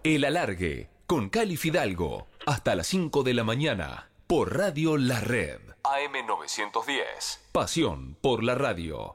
El Alargue, con Cali Fidalgo, hasta las 5 de la mañana, por Radio La Red. AM 910. Pasión por la radio.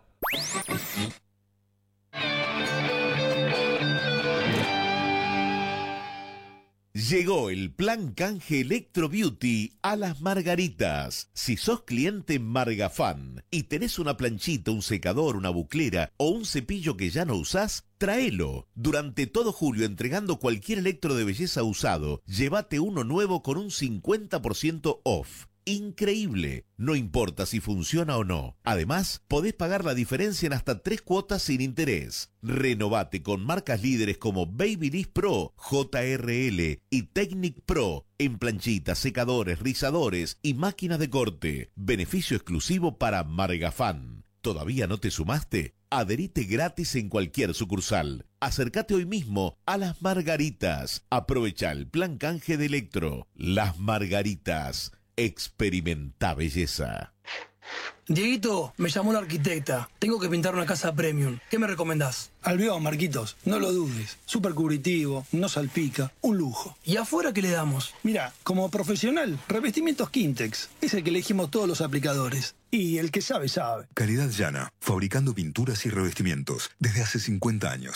Llegó el plan canje Electro Beauty a Las Margaritas. Si sos cliente Margafan y tenés una planchita, un secador, una buclera o un cepillo que ya no usás, tráelo. Durante todo julio, entregando cualquier electro de belleza usado, llévate uno nuevo con un 50% off. Increíble, no importa si funciona o no. Además, podés pagar la diferencia en hasta 3 cuotas sin interés. Renovate con marcas líderes como Babyliss Pro, JRL y Technic Pro en planchitas, secadores, rizadores y máquinas de corte. Beneficio exclusivo para Margafan. ¿Todavía no te sumaste? Adherite gratis en cualquier sucursal. Acércate hoy mismo a Las Margaritas. Aprovecha el plan canje de Electro. Las Margaritas. Experimenta belleza. Dieguito, me llamó la arquitecta. Tengo que pintar una casa premium. ¿Qué me recomendás? Albión, Marquitos, no lo dudes. Súper cubritivo, no salpica, un lujo. ¿Y afuera qué le damos? Mira, como profesional, revestimientos Quintex. Es el que elegimos todos los aplicadores. Y el que sabe, sabe. Calidad Llana, fabricando pinturas y revestimientos desde hace 50 años.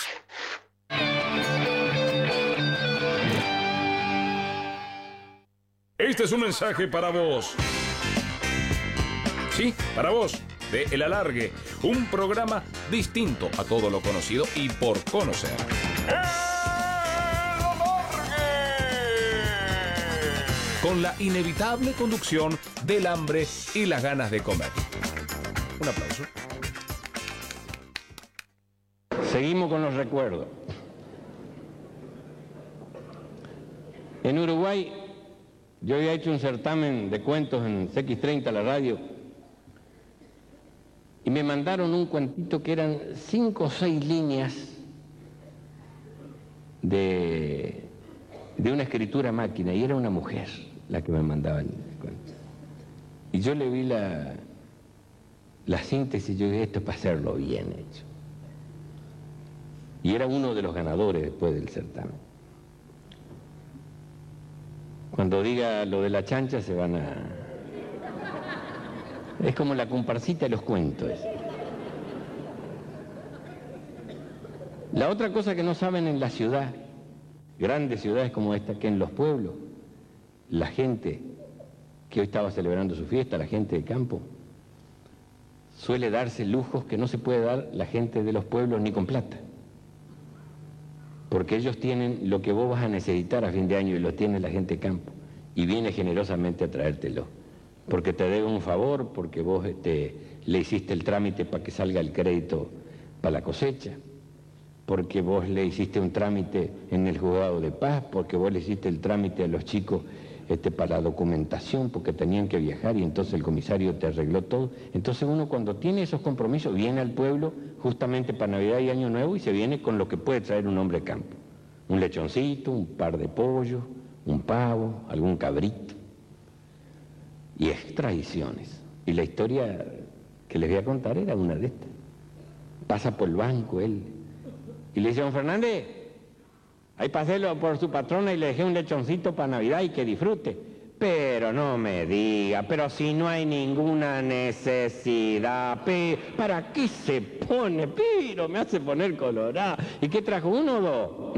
Este es un mensaje para vos. Sí, para vos, de El Alargue, un programa distinto a todo lo conocido y por conocer. ¡El Alargue! Con la inevitable conducción del hambre y las ganas de comer. Un aplauso. Seguimos con los recuerdos. En Uruguay, yo había hecho un certamen de cuentos en CX30, la radio, y me mandaron un cuentito que eran 5 o 6 líneas de una escritura a máquina, y era una mujer la que me mandaba el cuento. Y yo le vi la síntesis, y yo dije, esto es para hacerlo bien hecho. Y era uno de los ganadores después del certamen. Cuando diga lo de la chancha se van a... Es como la comparsita de los cuentos. La otra cosa que no saben en la ciudad, grandes ciudades como esta, que en los pueblos, la gente que hoy estaba celebrando su fiesta, la gente de campo, suele darse lujos que no se puede dar la gente de los pueblos ni con plata. Porque ellos tienen lo que vos vas a necesitar a fin de año y lo tiene la gente de campo. Y viene generosamente a traértelo. Porque te debe un favor, porque vos le hiciste el trámite para que salga el crédito para la cosecha, porque vos le hiciste un trámite en el juzgado de paz, porque vos le hiciste el trámite a los chicos para la documentación, porque tenían que viajar y entonces el comisario te arregló todo. Entonces uno cuando tiene esos compromisos viene al pueblo justamente para Navidad y Año Nuevo y se viene con lo que puede traer un hombre de campo. Un lechoncito, un par de pollos, un pavo, algún cabrito. Y es tradiciones. Y la historia que les voy a contar era una de estas. Pasa por el banco él y le dice, don Fernández, ahí pasé por su patrona y le dejé un lechoncito para Navidad y que disfrute. Pero no me diga, pero si no hay ninguna necesidad, ¿para qué se pone? Pero me hace poner colorada. ¿Y qué trajo, uno o dos?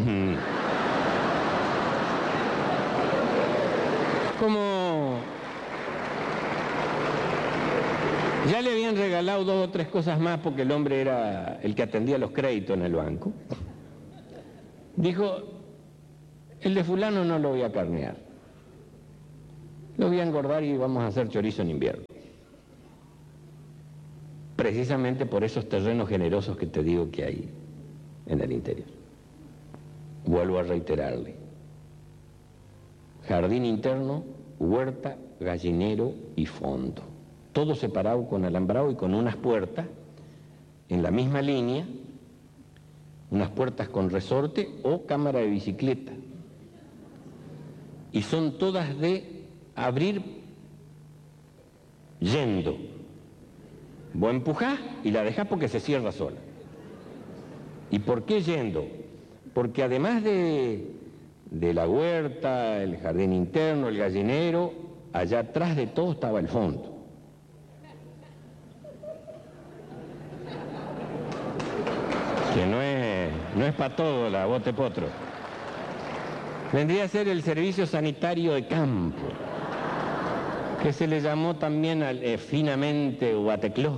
Como ya le habían regalado 2 o 3 cosas más porque el hombre era el que atendía los créditos en el banco, dijo, el de fulano no lo voy a carnear, lo voy a engordar y vamos a hacer chorizo en invierno. Precisamente por esos terrenos generosos que te digo que hay en el interior. Vuelvo a reiterarle. Jardín interno, huerta, gallinero y fondo. Todo separado con alambrado y con unas puertas en la misma línea, unas puertas con resorte o cámara de bicicleta. Y son todas de abrir yendo. Vos empujás y la dejás porque se cierra sola. ¿Y por qué yendo? Porque además de de la huerta, el jardín interno, el gallinero. Allá atrás de todo estaba el fondo. Que no es para todo la bote potro. Vendría a ser el servicio sanitario de campo, que se le llamó también finamente Huatecló,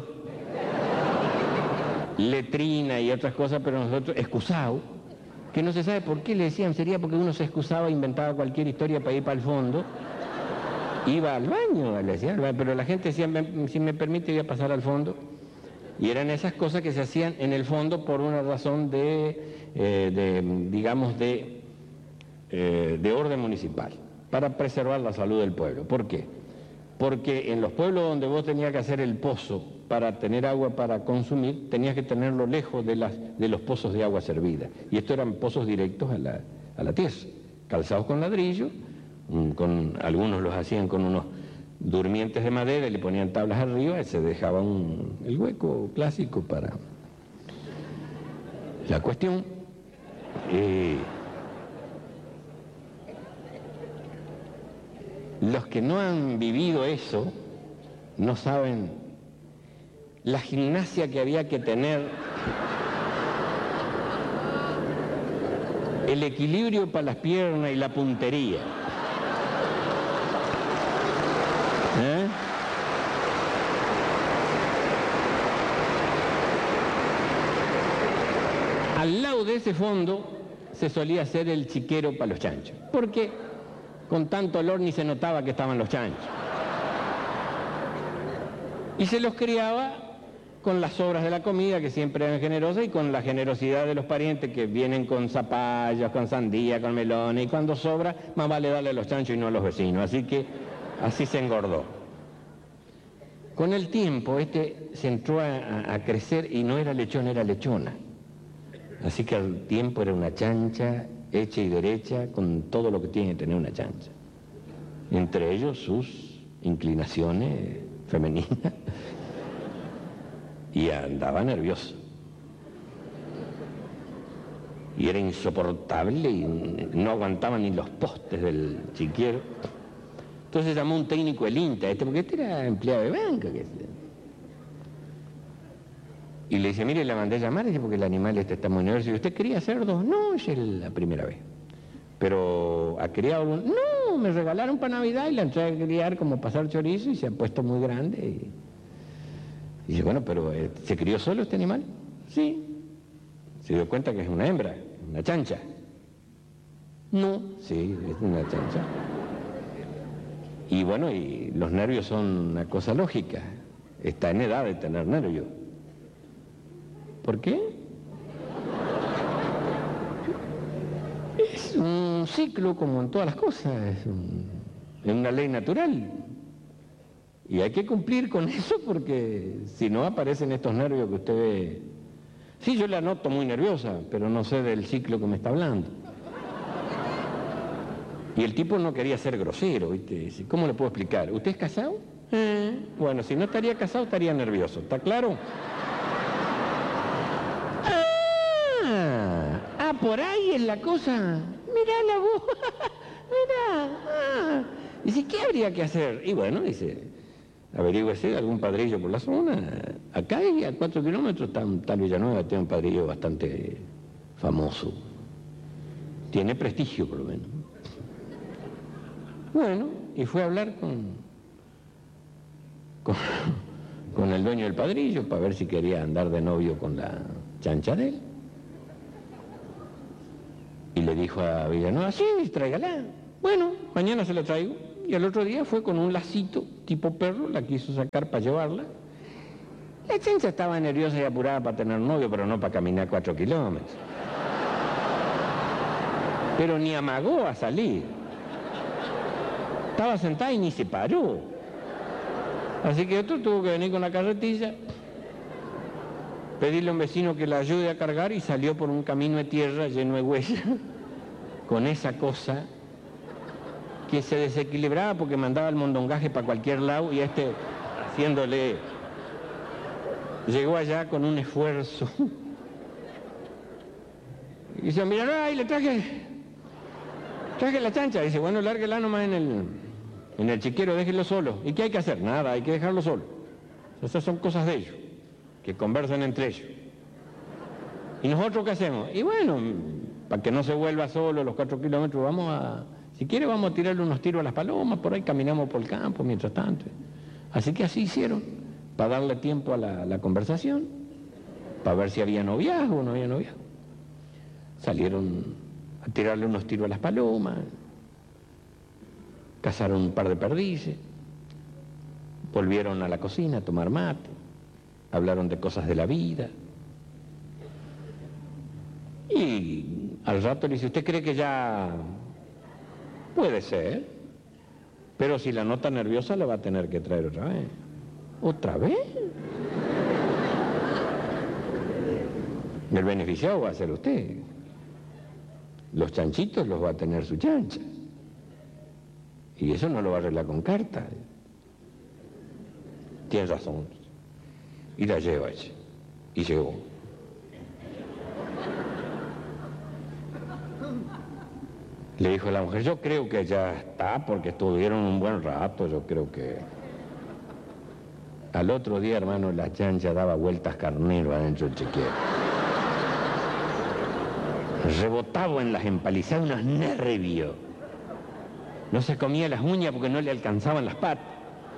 letrina y otras cosas, pero nosotros excusado, que no se sabe por qué le decían, sería porque uno se excusaba, inventaba cualquier historia para ir para el fondo, iba al baño, le decían, pero la gente decía, si me permite voy a pasar al fondo. Y eran esas cosas que se hacían en el fondo por una razón digamos, de orden municipal, para preservar la salud del pueblo. ¿Por qué? Porque en los pueblos donde vos tenías que hacer el pozo para tener agua para consumir, tenías que tenerlo lejos de los pozos de agua servida. Y estos eran pozos directos a la tierra, calzados con ladrillo, algunos los hacían con unos durmientes de madera y le ponían tablas arriba y se dejaba el hueco clásico para la cuestión. Los que no han vivido eso no saben la gimnasia que había que tener, el equilibrio para las piernas y la puntería. Al lado de ese fondo se solía hacer el chiquero para los chanchos, porque con tanto olor ni se notaba que estaban los chanchos. Y se los criaba con las sobras de la comida, que siempre eran generosas, y con la generosidad de los parientes que vienen con zapallos, con sandía, con melones, y cuando sobra, más vale darle a los chanchos y no a los vecinos. Así que así se engordó. Con el tiempo se entró a crecer y no era lechón, era lechona. Así que al tiempo era una chancha hecha y derecha con todo lo que tiene que tener una chancha. Entre ellos sus inclinaciones femeninas. Y andaba nervioso. Y era insoportable y no aguantaba ni los postes del chiquero. Entonces llamó un técnico del INTA, porque este era empleado de banca. Y le dice, mire, la mandé a llamar, porque el animal está muy nervioso. ¿Y usted quería cerdos? No, es la primera vez. Pero ¿ha criado uno? No, me regalaron para Navidad y la entré a criar como pasar chorizo y se ha puesto muy grande. Y dice, bueno, pero ¿se crió solo este animal? Sí. ¿Se dio cuenta que es una hembra, una chancha? No, sí, es una chancha. Y bueno, y los nervios son una cosa lógica. Está en edad de tener nervios. ¿Por qué? Es un ciclo como en todas las cosas, es una ley natural. Y hay que cumplir con eso porque si no aparecen estos nervios que usted ve. Sí, yo la noto muy nerviosa, pero no sé del ciclo que me está hablando. Y el tipo no quería ser grosero, ¿viste? ¿Cómo le puedo explicar? ¿Usted es casado? Bueno, si no estaría casado estaría nervioso, ¿está claro? Por ahí es la cosa. Mirá la voz. Mirá. Dice, ¿qué habría que hacer? Y bueno, dice, averígüese algún padrillo por la zona. Acá y a 4 kilómetros está un tal Villanueva, tiene un padrillo bastante famoso. Tiene prestigio, por lo menos. Bueno, y fue a hablar con el dueño del padrillo para ver si quería andar de novio con la chancha de él. Y le dijo a Villanueva, sí, tráigala. Bueno, mañana se la traigo. Y al otro día fue con un lacito tipo perro, la quiso sacar para llevarla. La chancha estaba nerviosa y apurada para tener novio, pero no para caminar 4 kilómetros. Pero ni amagó a salir. Estaba sentada y ni se paró. Así que otro tuvo que venir con la carretilla, pedirle a un vecino que la ayude a cargar y salió por un camino de tierra lleno de huellas, con esa cosa que se desequilibraba porque mandaba el mondongaje para cualquier lado y haciéndole... Llegó allá con un esfuerzo. Y dice, mira, ahí le traje. traje la chancha. Dice, bueno, lárguela nomás en el chiquero, déjelo solo. ¿Y qué hay que hacer? Nada, hay que dejarlo solo. Esas son cosas de ellos, que conversan entre ellos. ¿Y nosotros qué hacemos? Y bueno, para que no se vuelva solo los 4 kilómetros, si quiere vamos a tirarle unos tiros a las palomas, por ahí caminamos por el campo mientras tanto. Así que así hicieron, para darle tiempo a la conversación, para ver si había noviazgo o no había noviazgo. Salieron a tirarle unos tiros a las palomas, cazaron un par de perdices, volvieron a la cocina a tomar mate, hablaron de cosas de la vida. Y al rato le dice, ¿usted cree que ya puede ser? Pero si la nota nerviosa la va a tener que traer otra vez. ¿Otra vez? El beneficiado va a ser usted. Los chanchitos los va a tener su chancha. Y eso no lo va a arreglar con carta. Tiene razón. Y la lleva ella. Y llegó. Le dijo a la mujer, yo creo que ya está, porque estuvieron un buen rato, yo creo que... Al otro día, hermano, la chancha daba vueltas carnero adentro del chiquero. Rebotaba en las empalizadas unos nervios. No se comía las uñas porque no le alcanzaban las patas.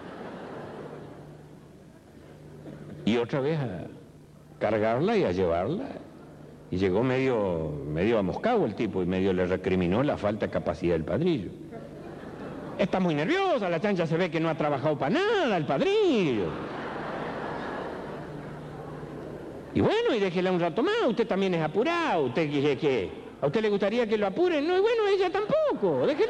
Y otra vez a cargarla y a llevarla. Y llegó medio amoscado el tipo y medio le recriminó la falta de capacidad del padrillo. Está muy nerviosa, la chancha se ve que no ha trabajado para nada el padrillo. Y bueno, y déjela un rato más, usted también es apurado, usted ¿qué? ¿A usted le gustaría que lo apuren? No, y bueno, ella tampoco, déjelo.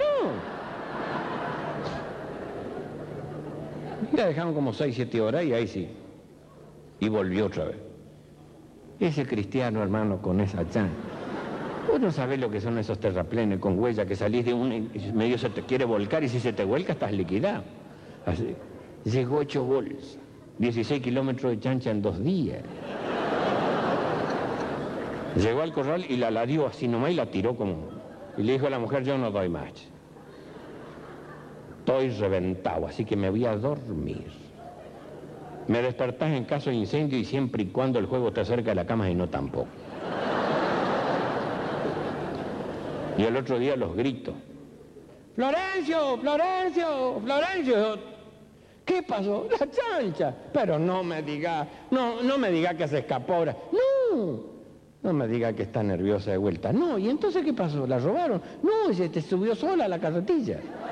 Y la dejaron como 6, 7 horas y ahí sí. Y volvió otra vez. Ese cristiano, hermano, con esa chancha. Vos no sabés lo que son esos terraplenes con huella, que salís de un y medio se te quiere volcar y si se te vuelca estás liquidado. Así. Llegó 8 bolsas, 16 kilómetros de chancha en 2 días. Llegó al corral y la dio así nomás y la tiró como... Y le dijo a la mujer, yo no doy más. Estoy reventado, así que me voy a dormir. Me despertás en caso de incendio y siempre y cuando el juego esté cerca de la cama y no tampoco. Y el otro día los gritos. ¡Florencio! ¡Florencio! ¡Florencio! ¿Qué pasó? La chancha. Pero no me diga que se escapó ahora. No me diga que está nerviosa de vuelta. No, ¿y entonces qué pasó? ¿La robaron? No, se te subió sola a la carretilla.